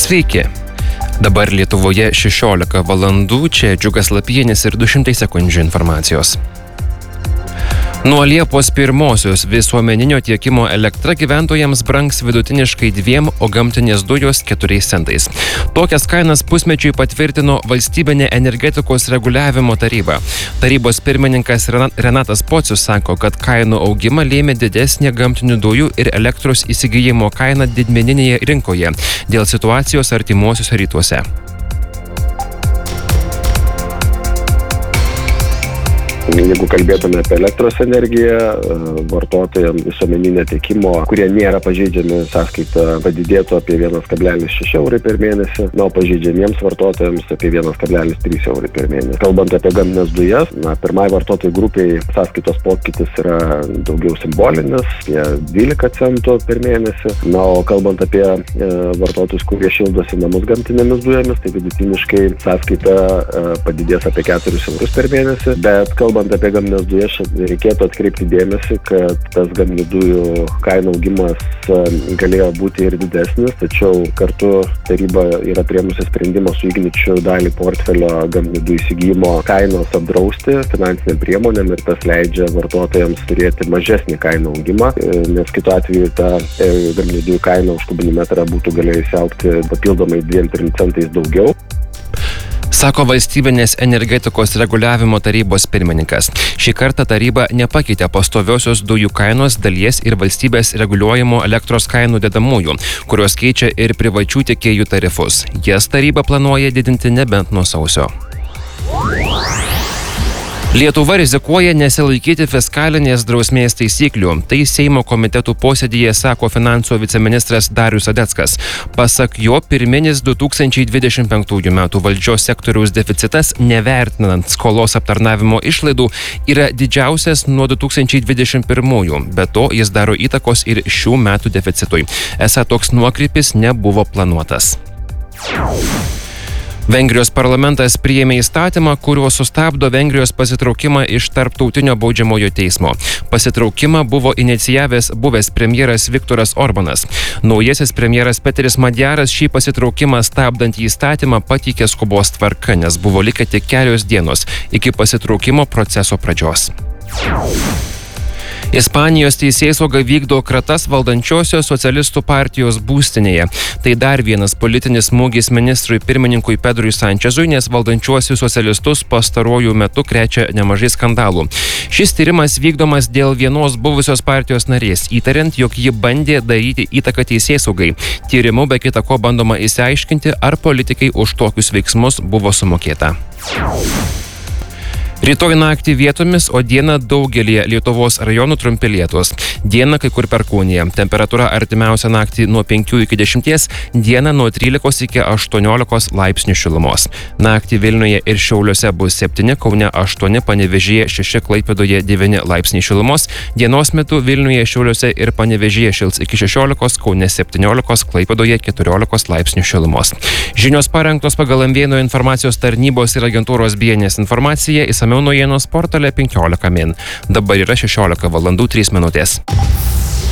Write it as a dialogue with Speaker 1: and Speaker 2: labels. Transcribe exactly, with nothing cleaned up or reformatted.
Speaker 1: Sveiki. Dabar Lietuvoje šešiolika valandų, čia Džiugas Lapienis ir du šimtai sekundžių informacijos. Nuo Liepos pirmosios visuomeninio tiekimo elektra gyventojams brangs vidutiniškai dviem, o gamtinės dujos keturiais centais. Tokias kainas pusmečiui patvirtino Valstybinė energetikos reguliavimo taryba. Tarybos pirmininkas Renatas Pocius sako, kad kainų augimą lėmė didesnė gamtinių dujų ir elektros įsigijimo kaina didmeninėje rinkoje dėl situacijos artimuosiuose rytuose.
Speaker 2: Jeigu kalbėtume apie elektros energiją, vartotojams visuomeninio tiekimo, kurie nėra pažeidžiami, sąskaita padidėtų apie vienas kablelis šeši eurai per mėnesį, na, o pažeidžiamiems vartotojams apie vienas kablelis trys eurai per mėnesį. Kalbant apie gamtines dujas, na, pirmai vartotojų grupiai sąskaitos pokytis yra daugiau simbolinis, apie dvylika centų per mėnesį. Na, o kalbant apie e, vartotojus, kurie šildosi namus gamtinėmis dujomis, tai vidutiniškai sąskaita e, padidės apie keturis eurus per mėnesį, bet kalbant Kalbant apie gamtines dujas, reikėtų atkreipti dėmesį, kad tas gamtinių dujų kainų augimas galėjo būti ir didesnis, tačiau kartu taryba yra priėmusi sprendimą su Igničiu dalį portfelio gamtinių dujų įsigijimo kainos apdrausti finansinėm priemonėm ir tas leidžia vartotojams turėti mažesnį kainų augimą, nes kitu atveju ta gamtinių dujų kaina už kubinį metrą būtų galėjusi augti papildomai dviem trim centais daugiau.
Speaker 1: Sako Valstybinės energetikos reguliavimo tarybos pirmininkas. Šį kartą taryba nepakeitė pastoviosios dujų kainos dalies ir valstybės reguliuojamo elektros kainų dedamųjų, kurios keičia ir privačių tiekėjų tarifus. Jas taryba planuoja didinti nebent nuo sausio. Lietuva rizikuoja nesilaikyti fiskalinės drausmės taisyklių. Tai Seimo komitetų posėdyje sako finansų viceministras Darius Sadeckas. Pasak jo, pirminis du tūkstančiai dvidešimt penktųjų metų valdžios sektoriaus deficitas, nevertinant skolos aptarnavimo išlaidų, yra didžiausias nuo du tūkstančiai dvidešimt pirmųjų. Be to, jis daro įtakos ir šių metų deficitui. Esą toks nuokrypis nebuvo planuotas. Vengrijos parlamentas priėmė įstatymą, kuriuo sustabdo Vengrijos pasitraukimą iš Tarptautinio baudžiamojo teismo. Pasitraukimą buvo inicijavęs buvęs premjeras Viktoras Orbanas. Naujasis premjeras Peteris Madjaras šį pasitraukimą stabdantį įstatymą pateikė skubos tvarka, nes buvo likę tik kelios dienos iki pasitraukimo proceso pradžios. Ispanijos teisėsauga vykdo kratas valdančiosios socialistų partijos būstinėje. Tai dar vienas politinis smūgis ministrui pirmininkui Pedrui Sančezui, nes valdančiuosius socialistus pastaruoju metu krečia nemažai skandalų. Šis tyrimas vykdomas dėl vienos buvusios partijos narės, įtariant, jog ji bandė daryti įtaką teisėsaugai. Tyrimu be kita ko bandoma išsiaiškinti, ar politikai už tokius veiksmus buvo sumokėta. Rytoj naktį vietomis, o dieną daugelį Lietuvos rajonų trumpi lietūs. Dieną kai kur perkūnija. Temperatūra artimiausią naktį nuo penkių iki dešimties, dieną nuo trylikos iki aštuoniolikos laipsnių šilumos. Naktį Vilniuje ir Šiauliuose bus septyni, Kaune aštuoni, Panevėžyje šeši, Klaipėdoje devyni laipsniai šilumos. Dienos metu Vilniuje, Šiauliuose ir Panevėžyje šils iki šešiolikos, Kaune septyniolikos, Klaipėdoje keturiolikos laipsnių šilumos. Žinios parengtos pagal M V informacijos tarnybos ir agentūros B N S informaciją. Išsamiau naujienos portale penkiolika min. Dabar yra šešiolika valandų trys minutės.